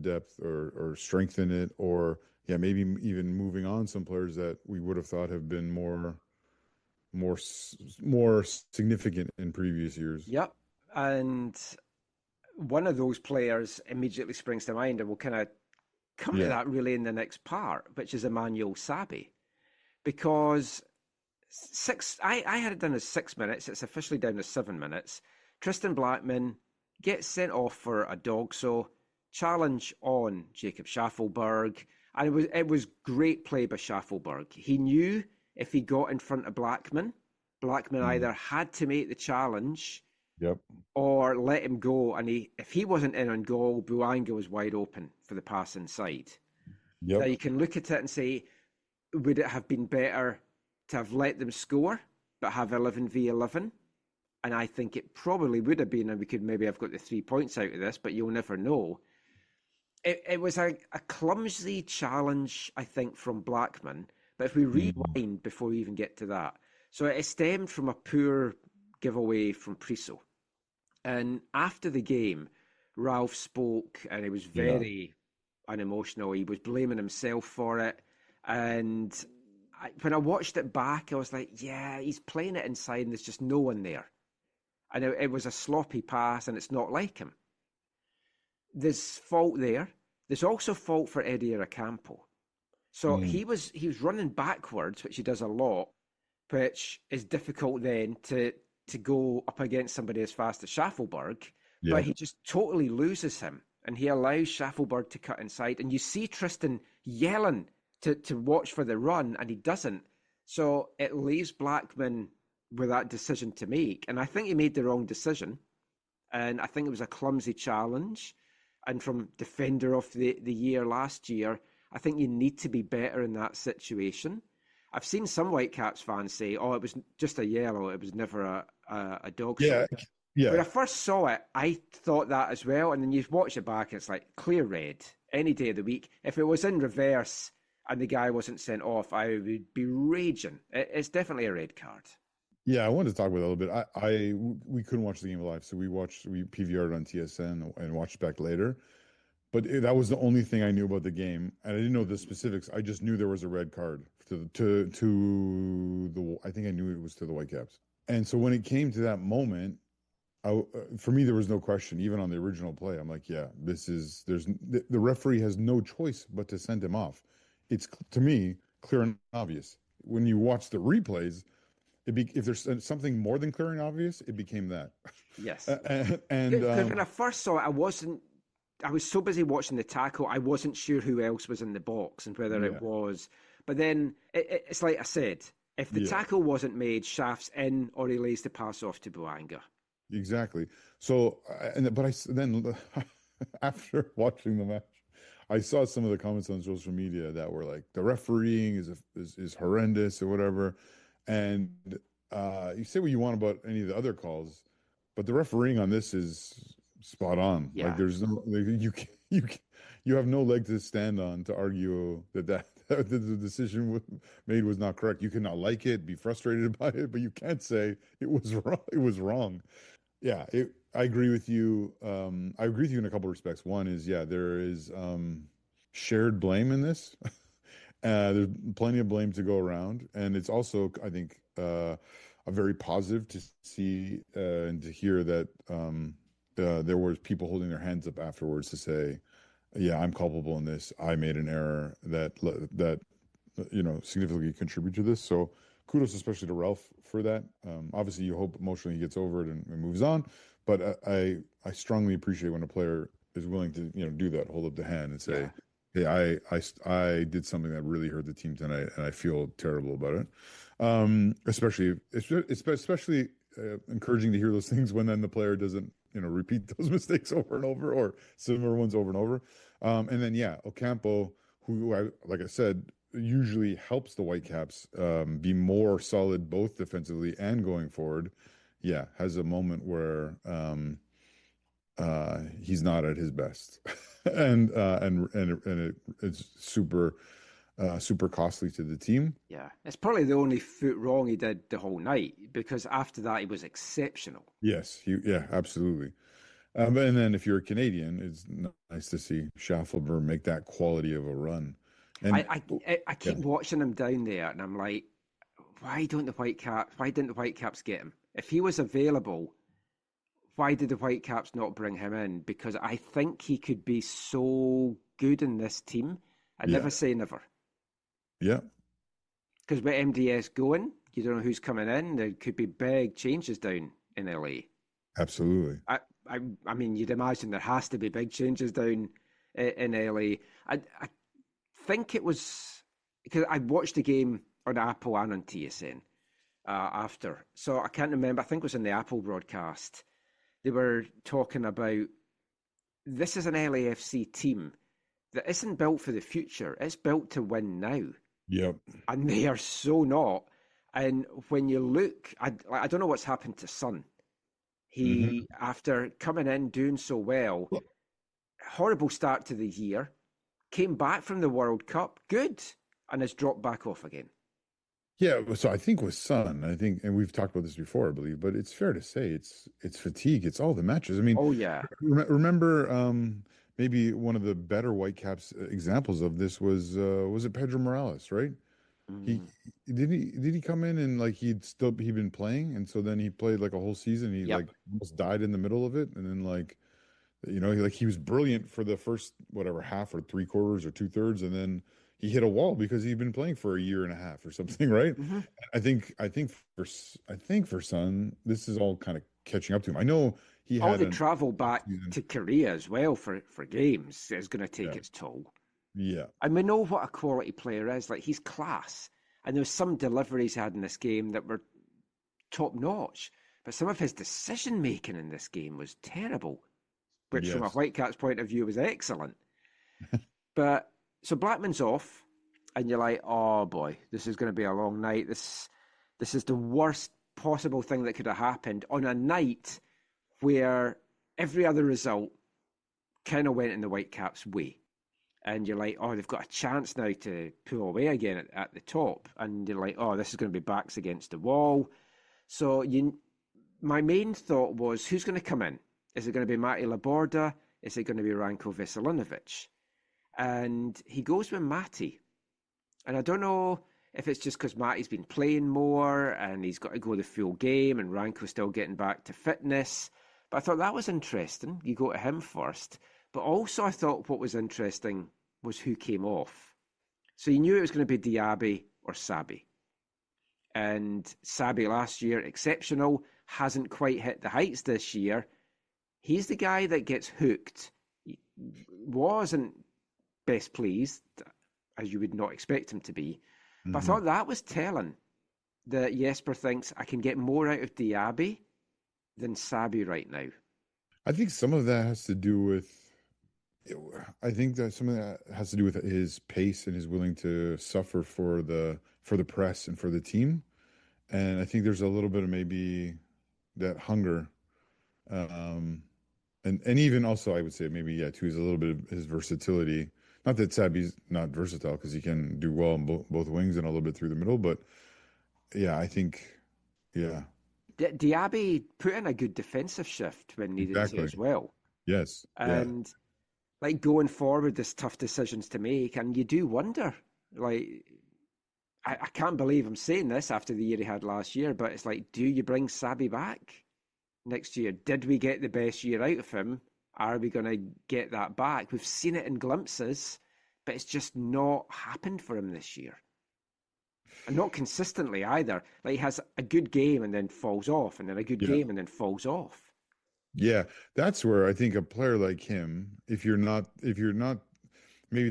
depth or strengthen it, or yeah, maybe even moving on some players that we would have thought have been more significant in previous years. Yep. And one of those players immediately springs to mind, and we'll kind of come to Yeah. that really in the next part, which is Emmanuel Sabi. Because I had it done as 6 minutes, it's officially down to 7 minutes. Tristan Blackman gets sent off for a dog so challenge on Jacob Schaffelberg. And it was great play by Schaffelberg. He knew if he got in front of Blackman, Blackman Mm. either had to make the challenge Yep. or let him go. And if he wasn't in on goal, Buanga was wide open for the pass inside. Now Yep. you can look at it and say, would it have been better to have let them score but have 11v11? And I think it probably would have been, and we could maybe have got the 3 points out of this, but you'll never know. It was a clumsy challenge, I think, from Blackman. But if we Mm. rewind before we even get to that, so it stemmed from a poor giveaway from Priso. And after the game, Ralph spoke and he was Yeah. very unemotional. He was blaming himself for it. And when I watched it back, I was like, yeah, he's playing it inside and there's just no one there. And it was a sloppy pass and it's not like him. There's fault there. There's also fault for Eddie Aracampo. So Mm. he was running backwards, which he does a lot, which is difficult then to go up against somebody as fast as Schaffelberg, but Yep. he just totally loses him and he allows Schaffelberg to cut inside. And you see Tristan yelling to watch for the run and he doesn't. So it leaves Blackman with that decision to make. And I think he made the wrong decision. And I think it was a clumsy challenge. And from defender of the year last year, I think you need to be better in that situation. I've seen some Whitecaps fans say, "Oh, it was just a yellow. It was never a dog show." Yeah. When Yeah. I first saw it, I thought that as well. And then you watch it back, and it's like clear red any day of the week. If it was in reverse and the guy wasn't sent off, I would be raging. It's definitely a red card. Yeah, I wanted to talk about that a little bit. We couldn't watch the game live, so we PVR'd on TSN and watched back later. But that was the only thing I knew about the game, and I didn't know the specifics. I just knew there was a red card to the. I think I knew it was to the Whitecaps. And so when it came to that moment, for me there was no question. Even on the original play, I'm like, yeah, the referee has no choice but to send him off. It's to me clear and obvious. When you watch the replays, if there's something more than clear and obvious, it became that. Yes. And Because when I first saw it, I was so busy watching the tackle, I wasn't sure who else was in the box and whether it yeah, was. But then it's like I said, if the yeah, tackle wasn't made, Shaft's in or he lays the pass off to Buanga. exactly. So, but then after watching the match, I saw some of the comments on social media that were like the refereeing is horrendous or whatever. And you say what you want about any of the other calls, but the refereeing on this is spot on. Like Yeah. there's no you have no leg to stand on to argue that the decision made was not correct. You cannot like it, be frustrated by it, but you can't say it was wrong. It was wrong. Yeah, I agree with you. I agree with you in a couple of respects. One is, yeah, there is shared blame in this. There's plenty of blame to go around, and it's also, I think, a very positive to see and to hear that there was people holding their hands up afterwards to say, "Yeah, I'm culpable in this. I made an error that significantly contribute to this." So kudos, especially to Ralph for that. Obviously, you hope emotionally he gets over it and moves on, but I strongly appreciate when a player is willing to do that, hold up the hand and say, Yeah. "Hey, I did something that really hurt the team tonight, and I feel terrible about it." Especially it's especially encouraging to hear those things when then the player doesn't repeat those mistakes over and over or similar ones over and over. And then yeah, Ocampo, who like I said, usually helps the Whitecaps be more solid both defensively and going forward. Yeah, has a moment where he's not at his best, it's super costly to the team. Yeah. It's probably the only foot wrong he did the whole night because after that he was exceptional. Yes, yeah, absolutely. And then if you're a Canadian, it's nice to see Schaffelberg make that quality of a run. I, And I yeah, keep watching him down there, and I'm like, why didn't the Whitecaps get him? If he was available, why did the Whitecaps not bring him in? Because I think he could be so good in this team. I yeah, never say never. yeah, Because with MDS going, you don't know who's coming in. There could be big changes down in LA. absolutely. I, I, I mean, you'd imagine there has to be big changes down in LA. I think it was because I watched the game on Apple and on TSN after, so I can't remember. I think it was in the Apple broadcast. They were talking about this is an LAFC team that isn't built for the future. It's built to win now, Yep. and they are so not. And when you look, I don't know what's happened to Son. Hmm. He, after coming in doing so well, horrible start to the year, came back from the World Cup, good, and has dropped back off again. Yeah, so I think with Sun, I think, and we've talked about this before, I believe, but it's fair to say it's fatigue. It's all the matches. I mean, Oh yeah. remember maybe one of the better Whitecaps examples of this was it Pedro Morales, right? He Mm. did he come in and like he'd been playing, and so then he played like a whole season. He Yep. like almost died in the middle of it, and then like he was brilliant for the first whatever half or three quarters or two thirds, and then he hit a wall because he'd been playing for a year and a half or something, right? Mm-hmm. I think for Son, this is all kind of catching up to him. I know he All had the an travel back season. to Korea as well for games is going to take Yeah, its toll. yeah, And we know what a quality player is. Like he's class. And there was some deliveries he had in this game that were top notch. But some of his decision making in this game was terrible, which from a yes, Whitecaps point of view was excellent. But so Blackman's off, and you're like, oh boy, this is going to be a long night. This is the worst possible thing that could have happened on a night where every other result kind of went in the Whitecaps' way. And you're like, oh, they've got a chance now to pull away again at the top. And you're like, oh, this is going to be backs against the wall. So my main thought was, who's going to come in? Is it going to be Matty Laborda? Is it going to be Ranko Veselinovic? And he goes with Matty. And I don't know if it's just because Matty's been playing more and he's got to go the full game and Ranko's still getting back to fitness. But I thought that was interesting. You go to him first. But also, I thought what was interesting was who came off. So you knew it was going to be Diaby or Sabi. And Sabi last year, exceptional, hasn't quite hit the heights this year. He's the guy that gets hooked. He wasn't best pleased, as you would not expect him to be. But I hmm thought that was telling that Jesper thinks I can get more out of Diaby than Sabi right now. I think some of that has to do with. I think that some of that has to do with his pace and his willing to suffer for the press and for the team. And I think there's a little bit of maybe that hunger. Um, and even also I would say maybe yeah too is a little bit of his versatility. Not that Sabi's not versatile because he can do well on both wings and a little bit through the middle, but yeah, I think yeah, Diaby put in a good defensive shift when needed to exactly. as well. Yes. Yeah. And like going forward, there's tough decisions to make. And you do wonder, like, I can't believe I'm saying this after the year he had last year, but it's like, do you bring Sabi back next year? Did we get the best year out of him? Are we going to get that back? We've seen it in glimpses, but it's just not happened for him this year. And not consistently either. Like he has a good game and then falls off, and then a good Yeah. game and then falls off. Yeah. That's where I think a player like him, if you're not maybe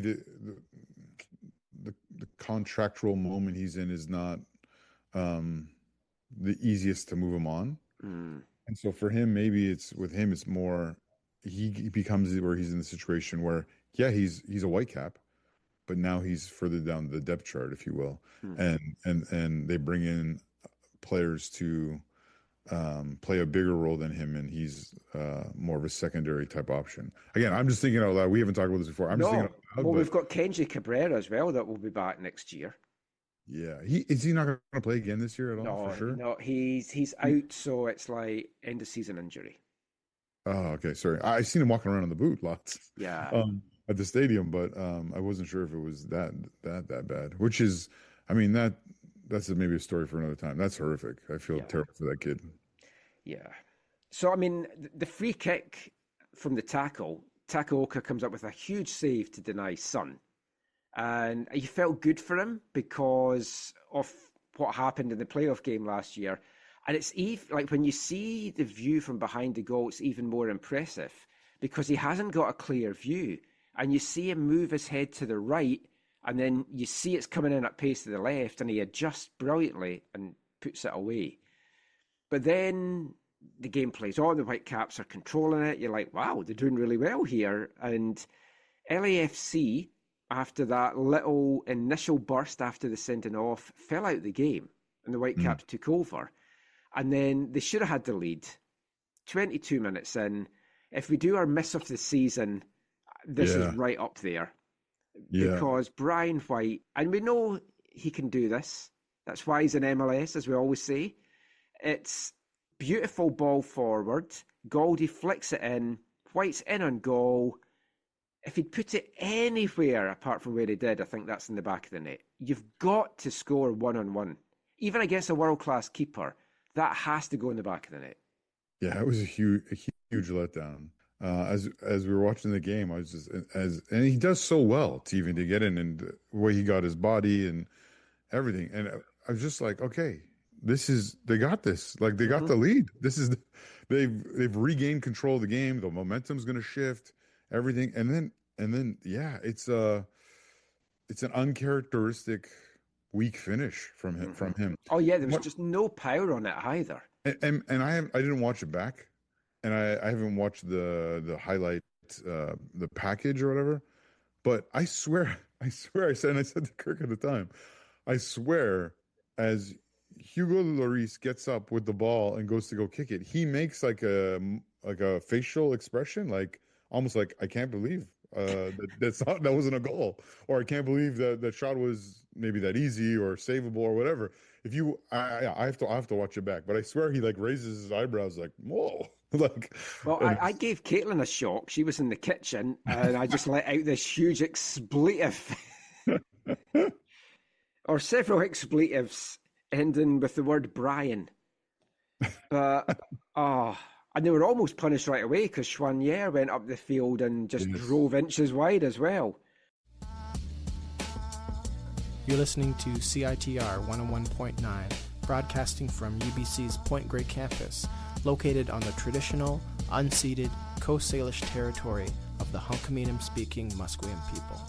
the contractual moment he's in is not um the easiest to move him on. Mm. And so for him, maybe it's with him, it's more he becomes where he's in the situation where yeah, he's a white cap, but now he's further down the depth chart, if you will, Mm. and they bring in players to play a bigger role than him, and he's more of a secondary type option. Again, I'm just thinking out loud. We haven't talked about this before. I'm just thinking No, out loud, well, but we've got Kenji Cabrera as well that will be back next year. yeah, he not going to play again this year at all for No, sure. no, he's out, so it's like end of season injury. Oh, okay. Sorry. I seen him walking around on the boot lots Yeah, at the stadium, but I wasn't sure if it was that bad. Which is, I mean, that's maybe a story for another time. That's horrific. I feel yeah, terrible for that kid. yeah. So, I mean, the free kick from the tackle, Takaoka comes up with a huge save to deny Son. And you felt good for him because of what happened in the playoff game last year. And it's even like when you see the view from behind the goal, it's even more impressive because he hasn't got a clear view. And you see him move his head to the right, and then you see it's coming in at pace to the left, and he adjusts brilliantly and puts it away. But then the game plays on, the Whitecaps are controlling it. You're like, wow, they're doing really well here. And LAFC, after that little initial burst after the sending off, fell out of the game and the Mm. Whitecaps took over. And then they should have had the lead. 22 minutes in. If we do our miss of the season, this is Yeah. right up there Yeah. because Brian White, and we know he can do this. That's why he's in MLS, as we always say. It's beautiful ball forward. Goldie flicks it in. White's in on goal. If he'd put it anywhere apart from where he did, I think that's in the back of the net. You've got to score 1-on-1. Even against a world-class keeper, that has to go in the back of the net. Yeah, it was a huge letdown. As we were watching the game, I was just and he does so well to even to get in and the way he got his body and everything. And I was just like, okay, they got this. Like they got the lead. They've regained control of the game. The momentum's going to shift everything. And then yeah, it's an uncharacteristic weak finish from him. Oh, yeah, there was What just no power on it either. and I didn't watch it back, and I haven't watched the highlight the package or whatever. But I said, and I said to Kirk at the time, I swear, as Hugo Lloris gets up with the ball and goes to go kick it, he makes like a facial expression, like almost like I can't believe that wasn't a goal, or I can't believe that shot was maybe that easy or savable or whatever. If you, I have to watch it back, but I swear he like raises his eyebrows, like whoa, like, Well, and I gave Caitlin a shock. She was in the kitchen, and I just let out this huge expletive, or several expletives, ending with the word Brian. But, oh, and they were almost punished right away because Chouanier went up the field and just yes. drove inches wide as well. You're listening to CITR 101.9, broadcasting from UBC's Point Grey campus, located on the traditional, unceded Coast Salish territory of the Hunkaminam-speaking Musqueam people.